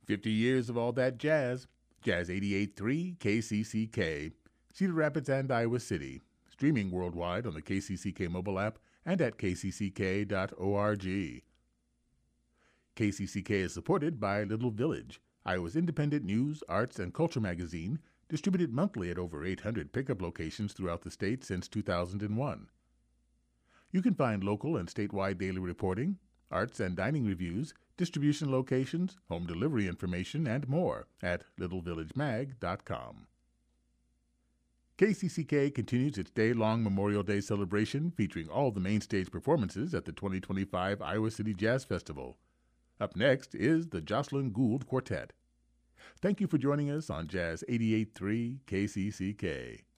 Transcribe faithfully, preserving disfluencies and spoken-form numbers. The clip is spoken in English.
fifty years of all that jazz. Jazz eighty-eight point three K C C K, Cedar Rapids and Iowa City. Streaming worldwide on the K C C K mobile app and at k c c k dot org. K C C K is supported by Little Village, Iowa's independent news, arts, and culture magazine, distributed monthly at over eight hundred pickup locations throughout the state since two thousand one. You can find local and statewide daily reporting, arts and dining reviews, distribution locations, home delivery information, and more at little village mag dot com. K C C K continues its day-long Memorial Day celebration featuring all the main stage performances at the twenty twenty-five Iowa City Jazz Festival. Up next is the Jocelyn Gould Quartet. Thank you for joining us on Jazz eighty-eight point three K C C K.